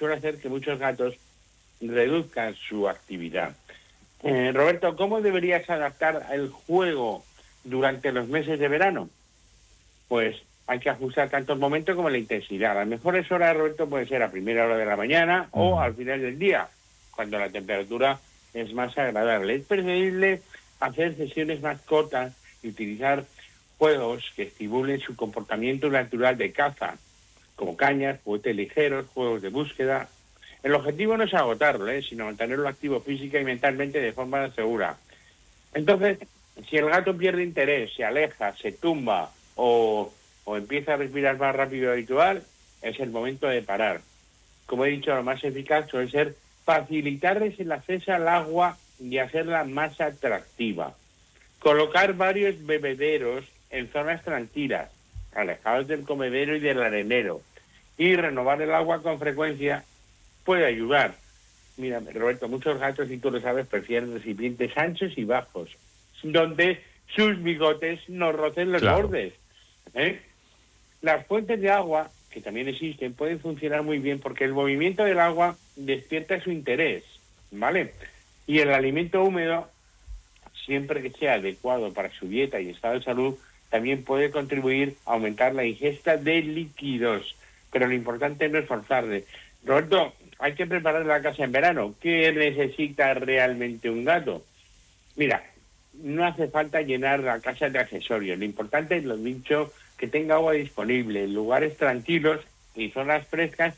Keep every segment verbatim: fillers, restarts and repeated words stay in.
suele hacer que muchos gatos reduzcan su actividad. Eh, Roberto, ¿cómo deberías adaptar el juego durante los meses de verano? Pues hay que ajustar tanto el momento como la intensidad. Las mejores horas, Roberto, pueden ser a primera hora de la mañana uh-huh. o al final del día, cuando la temperatura es más agradable. Es preferible hacer sesiones más cortas y utilizar juegos que estimulen su comportamiento natural de caza, como cañas, juguetes ligeros, juegos de búsqueda. El objetivo no es agotarlo, ¿eh? sino mantenerlo activo física y mentalmente de forma segura. Entonces, si el gato pierde interés, se aleja, se tumba o, o empieza a respirar más rápido de lo habitual, es el momento de parar. Como he dicho, lo más eficaz suele ser facilitarles el acceso al agua y hacerla más atractiva. Colocar varios bebederos en zonas tranquilas, alejados del comedero y del arenero, y renovar el agua con frecuencia puede ayudar. Mira, Roberto, muchos gatos, y tú lo sabes, prefieren recipientes anchos y bajos, donde sus bigotes no rocen los claro. bordes. ¿eh? Las fuentes de agua, que también existen, pueden funcionar muy bien porque el movimiento del agua despierta su interés, ¿vale? Y el alimento húmedo, siempre que sea adecuado para su dieta y estado de salud, también puede contribuir a aumentar la ingesta de líquidos. Pero lo importante no es forzarle. Roberto, hay que preparar la casa en verano. ¿Qué necesita realmente un gato? Mira, no hace falta llenar la casa de accesorios. Lo importante es, lo dicho, que tenga agua disponible en lugares tranquilos y zonas frescas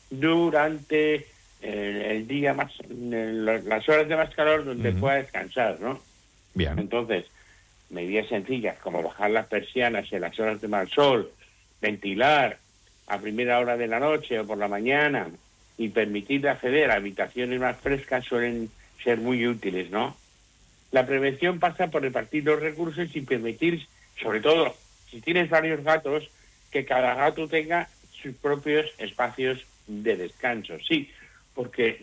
durante eh, el día más, en las horas de más calor donde uh-huh. pueda descansar, ¿no? Bien. Entonces, medidas sencillas como bajar las persianas en las horas de mal sol, ventilar a primera hora de la noche o por la mañana y permitir acceder a habitaciones más frescas suelen ser muy útiles, ¿no? La prevención pasa por repartir los recursos y permitir, sobre todo, si tienes varios gatos, que cada gato tenga sus propios espacios de descanso. Sí, porque,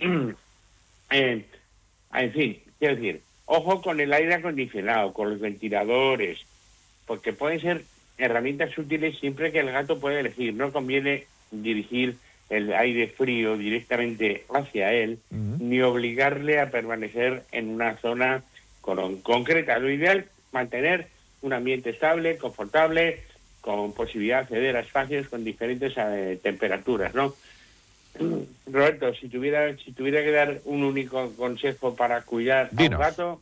eh, en fin, quiero decir, ojo con el aire acondicionado, con los ventiladores, porque pueden ser herramientas útiles siempre que el gato pueda elegir. No conviene dirigir el aire frío directamente hacia él, uh-huh. ni obligarle a permanecer en una zona con, concreta. Lo ideal, mantener un ambiente estable, confortable, con posibilidad de acceder a espacios con diferentes eh, temperaturas, ¿no? Roberto, si tuviera si tuviera que dar un único consejo para cuidar Dinos. a un gato,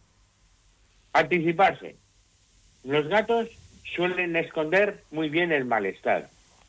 anticiparse. Los gatos suelen esconder muy bien el malestar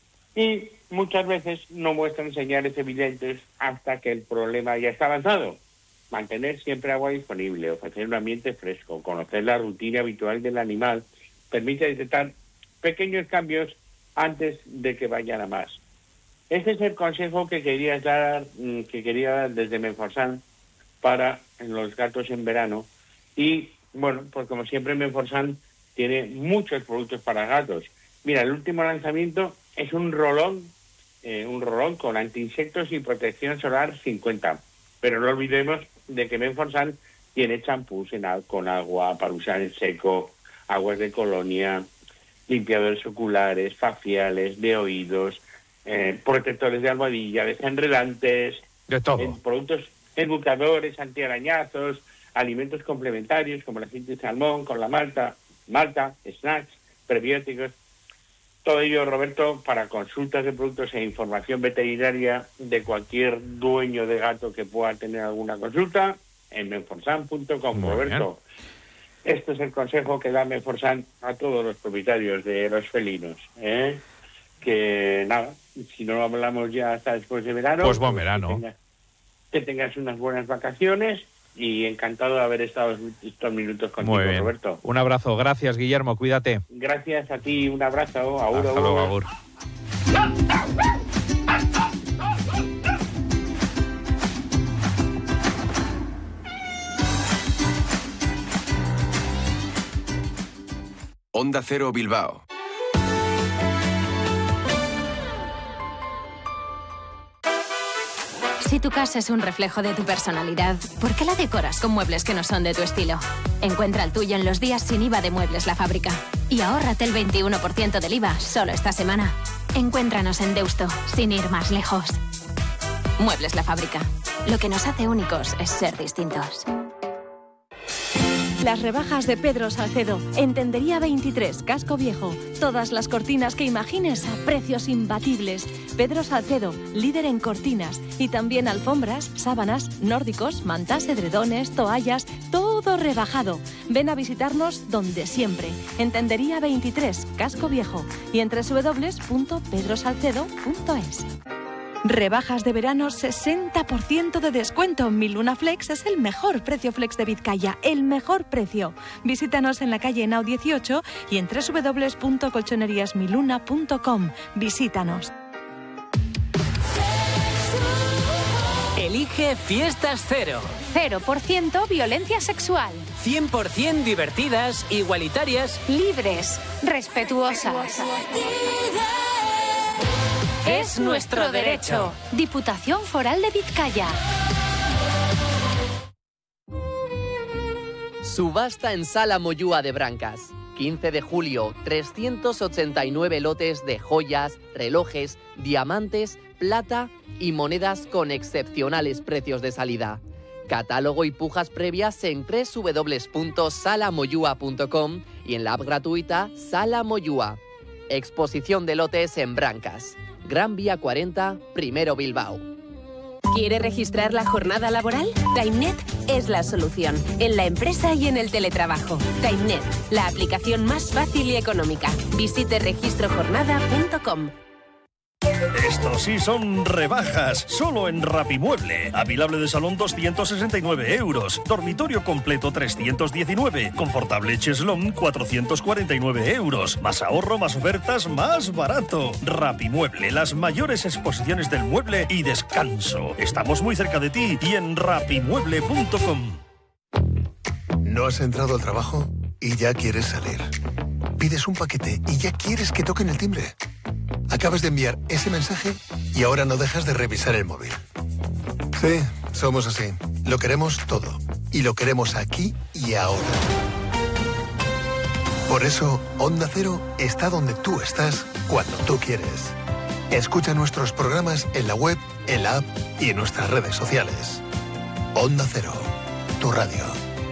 y muchas veces no muestran señales evidentes hasta que el problema ya está avanzado. Mantener siempre agua disponible, ofrecer un ambiente fresco, conocer la rutina habitual del animal, permite detectar pequeños cambios antes de que vayan a más. Este es el consejo que quería dar, que quería dar desde Menforsan para los gatos en verano. Y, bueno, pues como siempre Menforsan tiene muchos productos para gatos. Mira, el último lanzamiento es un rolón, eh, un rolón con antiinsectos y protección solar cincuenta. Pero no olvidemos de que Menforsan tiene champús en, con agua para usar en seco, aguas de colonia, limpiadores oculares, faciales, de oídos, eh, protectores de almohadilla, desenredantes, de todo. Eh, productos educadores, antiarañazos, alimentos complementarios como el aceite de salmón con la malta, malta, snacks, prebióticos. Todo ello, Roberto, para consultas de productos e información veterinaria de cualquier dueño de gato que pueda tener alguna consulta en menforsan punto com. Roberto, bien. Este es el consejo que da Menforsan a todos los propietarios de los felinos, ¿eh? Que nada, si no hablamos ya hasta después de verano, pues buen verano. Que tengas, que tengas unas buenas vacaciones y encantado de haber estado estos minutos contigo, Muy bien. Roberto. Un abrazo, gracias Guillermo, cuídate. Gracias a ti, un abrazo. Agur, Hasta luego, agur. Onda Cero Bilbao. Si tu casa es un reflejo de tu personalidad, ¿por qué la decoras con muebles que no son de tu estilo? Encuentra el tuyo en los días sin I V A de Muebles La Fábrica. Y ahórrate el veintiuno por ciento del I V A solo esta semana. Encuéntranos en Deusto, sin ir más lejos. Muebles La Fábrica. Lo que nos hace únicos es ser distintos. Las rebajas de Pedro Salcedo, en Tendería veintitrés, Casco Viejo. Todas las cortinas que imagines a precios imbatibles. Pedro Salcedo, líder en cortinas. Y también alfombras, sábanas, nórdicos, mantas, edredones, toallas, todo rebajado. Ven a visitarnos donde siempre. En Tendería veintitrés, Casco Viejo. Y en doble u doble u doble u punto pedro salcedo punto es. Rebajas de verano, sesenta por ciento de descuento. Mi Luna Flex es el mejor precio flex de Vizcaya, el mejor precio. Visítanos en la calle Henao dieciocho y en doble u doble u doble u punto colchonerías mi luna punto com. Visítanos. Elige Fiestas Cero. cero por ciento violencia sexual. cien por ciento divertidas, igualitarias, libres, respetuosas. Es nuestro derecho. Diputación Foral de Vizcaya. Subasta en Sala Moyúa de Brancas. quince de julio, trescientos ochenta y nueve lotes de joyas, relojes, diamantes, plata y monedas con excepcionales precios de salida. Catálogo y pujas previas en doble u doble u doble u punto sala moyúa punto com y en la app gratuita Sala Moyúa. Exposición de lotes en Brancas. Gran Vía cuarenta, Primero Bilbao. ¿Quiere registrar la jornada laboral? TimeNet es la solución, en la empresa y en el teletrabajo. TimeNet, la aplicación más fácil y económica. Visite registro jornada punto com. Estos sí son rebajas, solo en Rapimueble. Avilable de salón doscientos sesenta y nueve euros, dormitorio completo trescientos diecinueve, confortable cheslón cuatrocientos cuarenta y nueve euros. Más ahorro, más ofertas, más barato. Rapimueble, las mayores exposiciones del mueble y descanso. Estamos muy cerca de ti y en rapimueble punto com. ¿No has entrado al trabajo y ya quieres salir? Pides un paquete y ya quieres que toquen el timbre. Acabas de enviar ese mensaje y ahora no dejas de revisar el móvil. Sí, somos así. Lo queremos todo. Y lo queremos aquí y ahora. Por eso, Onda Cero está donde tú estás cuando tú quieres. Escucha nuestros programas en la web, en la app y en nuestras redes sociales. Onda Cero, tu radio.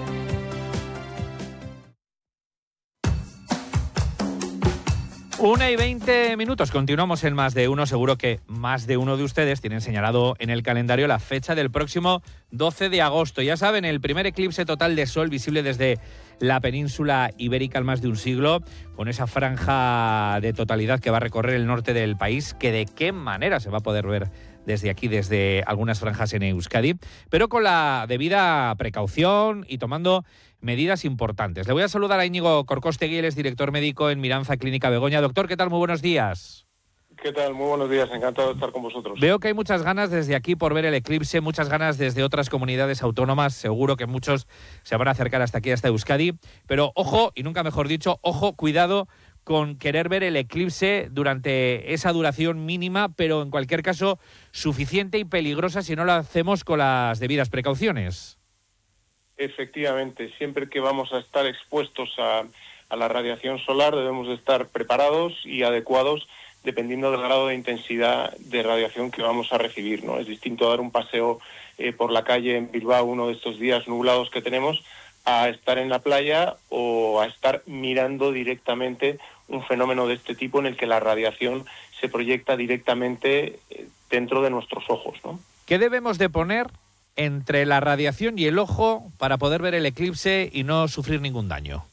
Una y veinte minutos, continuamos en Más de Uno. Seguro que más de uno de ustedes tienen señalado en el calendario la fecha del próximo doce de agosto. Ya saben, el primer eclipse total de sol visible desde la península ibérica en más de un siglo, con esa franja de totalidad que va a recorrer el norte del país, que de qué manera se va a poder ver desde aquí, desde algunas franjas en Euskadi, pero con la debida precaución y tomando medidas importantes. Le voy a saludar a Íñigo Corcostegui, él es director médico en Miranza Clínica Begoña. Doctor, ¿qué tal? Muy buenos días. ¿Qué tal? Muy buenos días, encantado de estar con vosotros. Veo que hay muchas ganas desde aquí por ver el eclipse, muchas ganas desde otras comunidades autónomas, seguro que muchos se van a acercar hasta aquí, hasta Euskadi, pero ojo, y nunca mejor dicho, ojo, cuidado con querer ver el eclipse durante esa duración mínima, pero en cualquier caso suficiente y peligrosa si no lo hacemos con las debidas precauciones. Efectivamente, siempre que vamos a estar expuestos a, a la radiación solar debemos de estar preparados y adecuados dependiendo del grado de intensidad de radiación que vamos a recibir, ¿no? Es distinto dar un paseo eh, por la calle en Bilbao uno de estos días nublados que tenemos a estar en la playa o a estar mirando directamente un fenómeno de este tipo en el que la radiación se proyecta directamente dentro de nuestros ojos, ¿no? ¿Qué debemos de poner entre la radiación y el ojo para poder ver el eclipse y no sufrir ningún daño?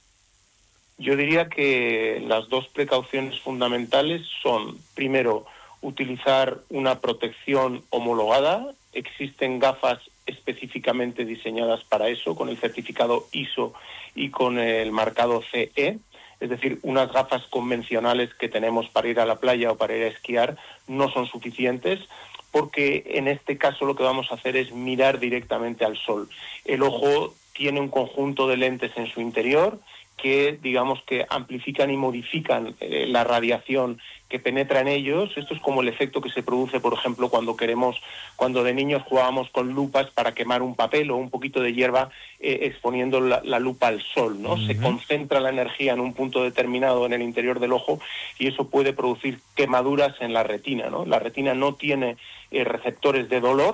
Yo diría que las dos precauciones fundamentales son, primero, utilizar una protección homologada. Existen gafas específicamente diseñadas para eso, con el certificado I S O y con el marcado C E. Es decir, unas gafas convencionales que tenemos para ir a la playa o para ir a esquiar no son suficientes, porque en este caso lo que vamos a hacer es mirar directamente al sol. El ojo tiene un conjunto de lentes en su interior que, digamos, que amplifican y modifican eh, la radiación que penetra en ellos. Esto es como el efecto que se produce, por ejemplo, cuando queremos, cuando de niños jugábamos con lupas para quemar un papel o un poquito de hierba eh, exponiendo la, la lupa al sol, ¿no? Uh-huh. Se concentra la energía en un punto determinado en el interior del ojo y eso puede producir quemaduras en la retina, ¿no? La retina no tiene eh, receptores de dolor